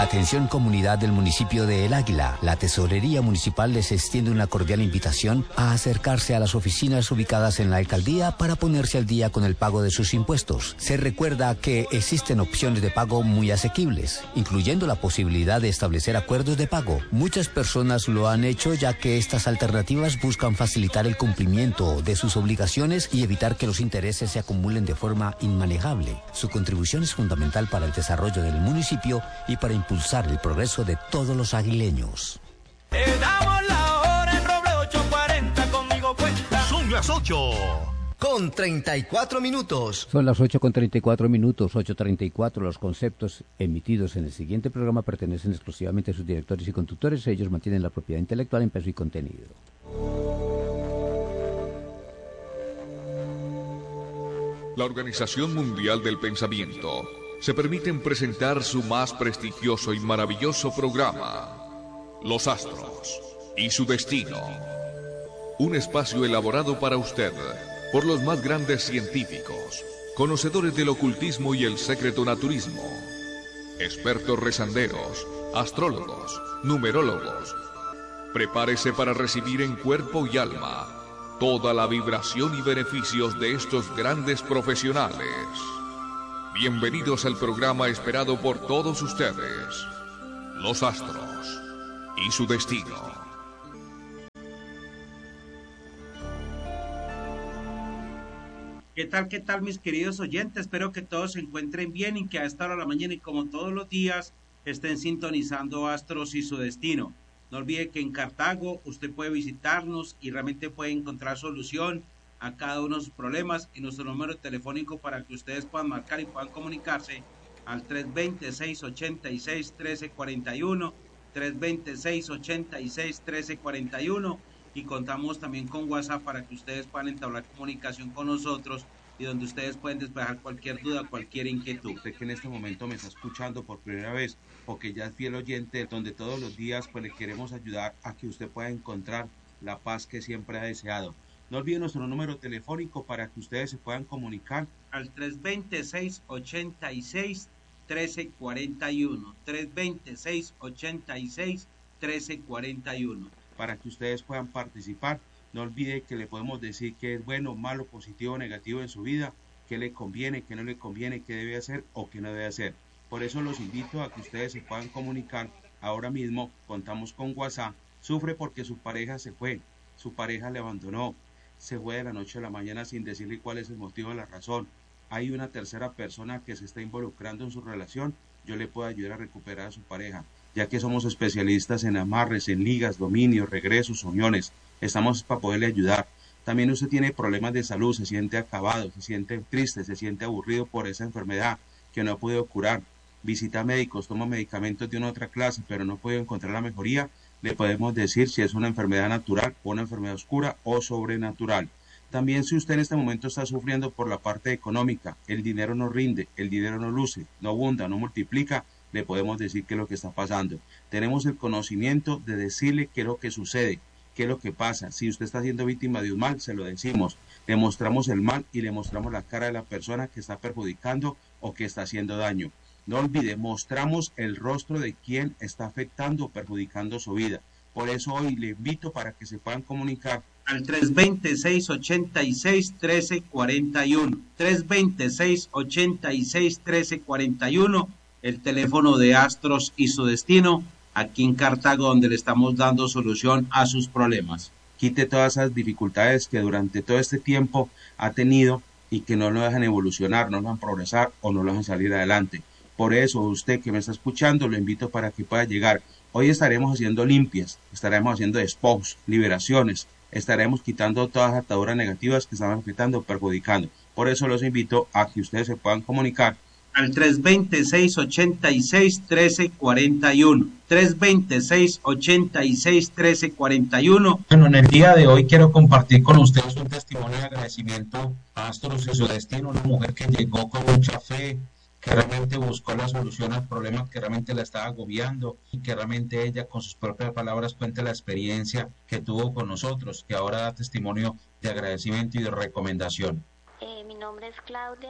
Atención comunidad del municipio de El Águila. La Tesorería Municipal les extiende una cordial invitación a acercarse a las oficinas ubicadas en la alcaldía para ponerse al día con el pago de sus impuestos. Se recuerda que existen opciones de pago muy asequibles, incluyendo la posibilidad de establecer acuerdos de pago. Muchas personas lo han hecho ya que estas alternativas buscan facilitar el cumplimiento de sus obligaciones y evitar que los intereses se acumulen de forma inmanejable. Su contribución es fundamental para el desarrollo del municipio y para impulsar el progreso de todos los aguileños. Te damos la hora en Roble 840, conmigo cuenta. Son las 8:34. Son las 8:34, 8:34. Los conceptos emitidos en el siguiente programa pertenecen exclusivamente a sus directores y conductores. Ellos mantienen la propiedad intelectual en peso y contenido. La Organización Mundial del Pensamiento se permiten presentar su más prestigioso y maravilloso programa, Los Astros y su Destino. Un espacio elaborado para usted por los más grandes científicos, conocedores del ocultismo y el secreto naturismo, expertos rezanderos, astrólogos, numerólogos. Prepárese para recibir en cuerpo y alma toda la vibración y beneficios de estos grandes profesionales. Bienvenidos al programa esperado por todos ustedes, Los Astros y su Destino. Qué tal mis queridos oyentes? Espero que todos se encuentren bien y que a esta hora de la mañana y como todos los días estén sintonizando Astros y su Destino. No olvide que en Cartago usted puede visitarnos y realmente puede encontrar solución a cada uno de sus problemas y nuestro número telefónico para que ustedes puedan marcar y puedan comunicarse al 320-686-1341, 320-686-1341 y contamos también con WhatsApp para que ustedes puedan entablar comunicación con nosotros y donde ustedes pueden despejar cualquier duda, cualquier inquietud. Usted que en este momento me está escuchando por primera vez o que ya es fiel oyente, donde todos los días pues le queremos ayudar a que usted pueda encontrar la paz que siempre ha deseado. No olviden nuestro número telefónico para que ustedes se puedan comunicar al 320-686-1341, 320-686-1341. Para que ustedes puedan participar. No olvide que le podemos decir qué es bueno, malo, positivo, negativo en su vida, qué le conviene, qué no le conviene, qué debe hacer o qué no debe hacer. Por eso los invito a que ustedes se puedan comunicar. Ahora mismo contamos con WhatsApp. Sufre porque su pareja se fue, su pareja le abandonó, se fue de la noche a la mañana sin decirle cuál es el motivo, la razón. Hay una tercera persona que se está involucrando en su relación. Yo le puedo ayudar a recuperar a su pareja, ya que somos especialistas en amarres, en ligas, dominios, regresos, uniones. Estamos para poderle ayudar. También usted tiene problemas de salud, se siente acabado, se siente triste, se siente aburrido por esa enfermedad que no ha podido curar. Visita médicos, toma medicamentos de una otra clase, pero no puede encontrar la mejoría. Le podemos decir si es una enfermedad natural, o una enfermedad oscura o sobrenatural. También si usted en este momento está sufriendo por la parte económica, el dinero no rinde, el dinero no luce, no abunda, no multiplica, le podemos decir qué es lo que está pasando. Tenemos el conocimiento de decirle qué es lo que sucede, qué es lo que pasa. Si usted está siendo víctima de un mal, se lo decimos. Le mostramos el mal y le mostramos la cara de la persona que está perjudicando o que está haciendo daño. No olvide, mostramos el rostro de quien está afectando o perjudicando su vida. Por eso hoy le invito para que se puedan comunicar al 320-686-1341, 320-686-1341, el teléfono de Astros y su Destino, aquí en Cartago, donde le estamos dando solución a sus problemas. Quite todas esas dificultades que durante todo este tiempo ha tenido y que no lo dejan evolucionar, no lo dejan progresar o no lo dejan salir adelante. Por eso, usted que me está escuchando, lo invito para que pueda llegar. Hoy estaremos haciendo limpias, estaremos haciendo despojos, liberaciones, estaremos quitando todas las ataduras negativas que están afectando o perjudicando. Por eso los invito a que ustedes se puedan comunicar al 320-686-1341, 320-686-1341. Bueno, en el día de hoy quiero compartir con ustedes un testimonio de agradecimiento a Astros y su Destino, una mujer que llegó con mucha fe, que realmente buscó la solución al problema que realmente la estaba agobiando y que realmente ella con sus propias palabras cuenta la experiencia que tuvo con nosotros, que ahora da testimonio de agradecimiento y de recomendación. Mi nombre es Claudia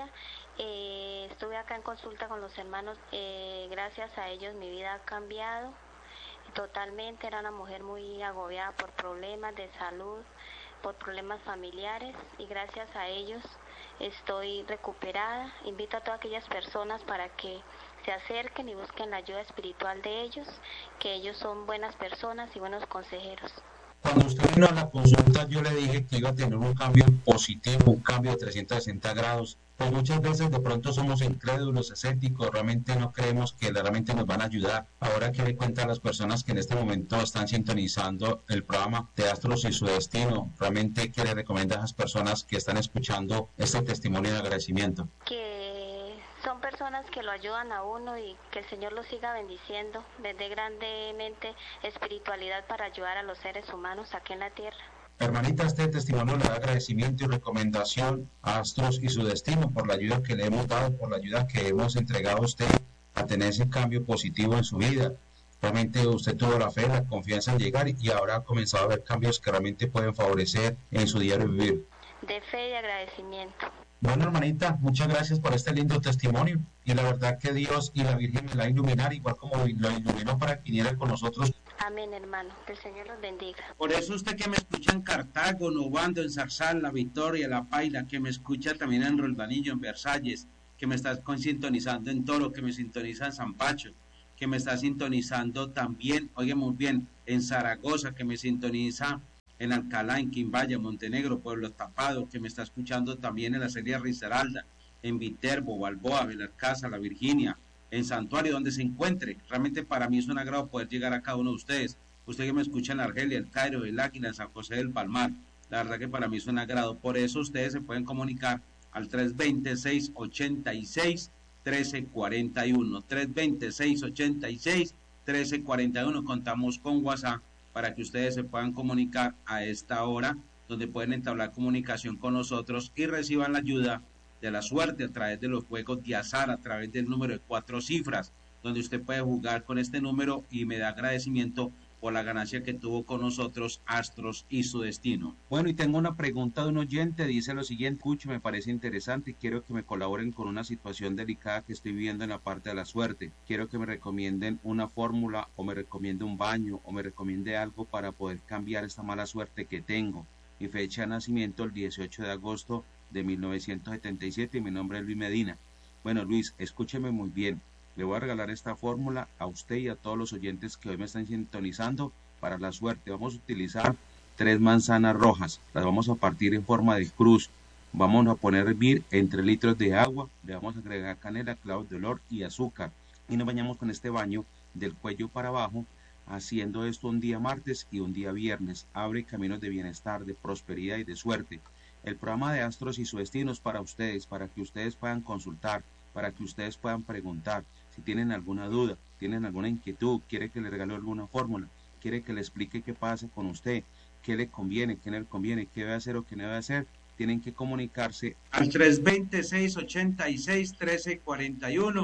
Estuve acá en consulta con los hermanos, gracias a ellos mi vida ha cambiado totalmente. Era una mujer muy agobiada por problemas de salud, por problemas familiares, y gracias a ellos estoy recuperada. Invito a todas aquellas personas para que se acerquen y busquen la ayuda espiritual de ellos, que ellos son buenas personas y buenos consejeros. Cuando usted vino a la consulta, yo le dije que iba a tener un cambio positivo, un cambio de 360 grados. Pues muchas veces de pronto somos incrédulos, escépticos, realmente no creemos que realmente nos van a ayudar. Ahora, ¿qué le cuenta a las personas que en este momento están sintonizando el programa de Astros y su Destino? Realmente, ¿qué le recomienda a esas personas que están escuchando este testimonio de agradecimiento? Que son personas que lo ayudan a uno y que el Señor los siga bendiciendo, les dé grandemente espiritualidad para ayudar a los seres humanos aquí en la tierra. Hermanita, este testimonio le da agradecimiento y recomendación a Astros y su Destino por la ayuda que le hemos dado, por la ayuda que hemos entregado a usted a tener ese cambio positivo en su vida. Realmente usted tuvo la fe, la confianza en llegar y ahora ha comenzado a ver cambios que realmente pueden favorecer en su diario vivir. De fe y agradecimiento. Bueno, hermanita, muchas gracias por este lindo testimonio y la verdad que Dios y la Virgen me la iluminar igual como lo iluminó para que viniera con nosotros. Amén, hermano. Que el Señor los bendiga. Por eso usted que me escucha en Cartago, Novando, en Zarzal, La Victoria, La Paila, que me escucha también en Roldanillo, en Versalles, que me está sintonizando en Toro, que me sintoniza en San Pacho, que me está sintonizando también, oye muy bien, en Zaragoza, que me sintoniza en Alcalá, en Quimbaya, Montenegro, Pueblo Tapado, que me está escuchando también en la serie Risaralda, en Viterbo, Balboa, Belarcázar, La Virginia, en Santuario, donde se encuentre. Realmente para mí es un agrado poder llegar a cada uno de ustedes. Usted que me escucha en Argelia, El Cairo, El Águila, en San José del Palmar. La verdad que para mí es un agrado. Por eso ustedes se pueden comunicar al 320-686-1341. 320-686-1341. Contamos con WhatsApp para que ustedes se puedan comunicar a esta hora, donde pueden entablar comunicación con nosotros y reciban la ayuda de la suerte a través de los juegos de azar, a través del número de 4 cifras, donde usted puede jugar con este número y me da agradecimiento por la ganancia que tuvo con nosotros Astros y su Destino. Bueno, y tengo una pregunta de un oyente, dice lo siguiente: escucho, me parece interesante, quiero que me colaboren con una situación delicada que estoy viviendo en la parte de la suerte. Quiero que me recomienden una fórmula o me recomiende un baño o me recomiende algo para poder cambiar esta mala suerte que tengo. Mi fecha de nacimiento el 18 de agosto de 1977 y mi nombre es Luis Medina. Bueno, Luis, escúcheme muy bien. Le voy a regalar esta fórmula a usted y a todos los oyentes que hoy me están sintonizando para la suerte. Vamos a utilizar 3 manzanas rojas. Las vamos a partir en forma de cruz. Vamos a poner a hervir en 3 litros de agua. Le vamos a agregar canela, clavos de olor y azúcar. Y nos bañamos con este baño del cuello para abajo, haciendo esto un día martes y un día viernes. Abre caminos de bienestar, de prosperidad y de suerte. El programa de Astros y su Destino es para ustedes, para que ustedes puedan consultar, para que ustedes puedan preguntar. Si tienen alguna duda, tienen alguna inquietud, quiere que le regale alguna fórmula, quiere que le explique qué pasa con usted, qué le conviene, qué no le conviene, qué debe hacer o qué no debe hacer, tienen que comunicarse al 320-686-1341,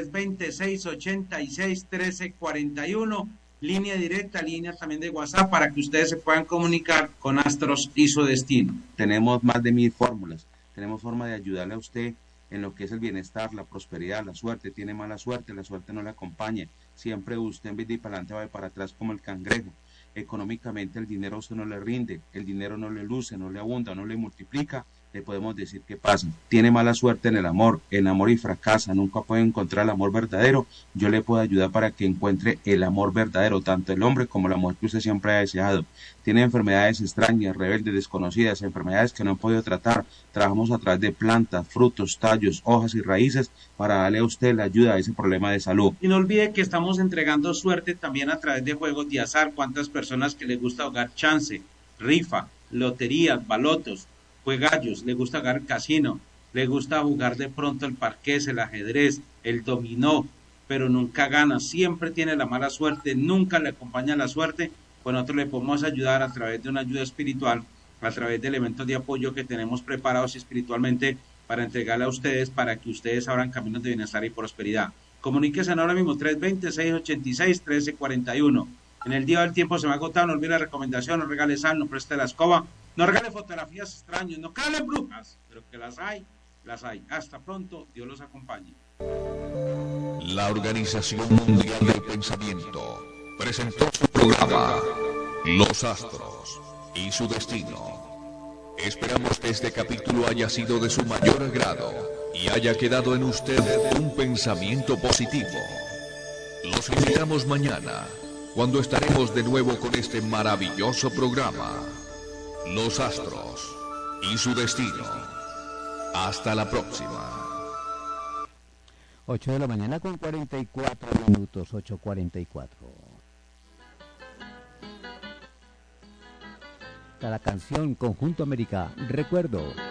320-686-1341, línea directa, línea también de WhatsApp, para que ustedes se puedan comunicar con Astros y su Destino. Tenemos más de 1000 fórmulas, tenemos forma de ayudarle a usted en lo que es el bienestar, la prosperidad, la suerte. Tiene mala suerte, la suerte no le acompaña. Siempre usted en vez de ir para adelante va para atrás como el cangrejo. Económicamente el dinero a usted no le rinde, el dinero no le luce, no le abunda, no le multiplica. Le podemos decir qué pasa. Tiene mala suerte en el amor y fracasa, nunca puede encontrar el amor verdadero. Yo le puedo ayudar para que encuentre el amor verdadero, tanto el hombre como la mujer que usted siempre ha deseado. Tiene enfermedades extrañas, rebeldes, desconocidas, enfermedades que no han podido tratar. Trabajamos a través de plantas, frutos, tallos, hojas y raíces para darle a usted la ayuda a ese problema de salud. Y no olvide que estamos entregando suerte también a través de juegos de azar. ¿Cuántas personas que les gusta jugar chance, rifa, loterías, balotos, juegallos, le gusta jugar casino, le gusta jugar de pronto el parqués, el ajedrez, el dominó, pero nunca gana, siempre tiene la mala suerte, nunca le acompaña la suerte? Pues nosotros le podemos ayudar a través de una ayuda espiritual, a través de elementos de apoyo que tenemos preparados espiritualmente para entregarle a ustedes, para que ustedes abran caminos de bienestar y prosperidad. Comuníquese ahora mismo, 320-686-1341. En el día del tiempo se me ha agotado, no olvide la recomendación, no regale sal, no preste la escoba, no regale fotografías extrañas, no calen brujas, pero que las hay. las hay. Hasta pronto, Dios los acompañe. La Organización Mundial del Pensamiento presentó su programa Los Astros y su Destino. Esperamos que este capítulo haya sido de su mayor agrado y haya quedado en usted un pensamiento positivo. Los invitamos mañana, cuando estaremos de nuevo con este maravilloso programa, Los Astros y su Destino. Hasta la próxima. 8 de la mañana con 44 minutos, 8:44. La canción Conjunto América, Recuerdo.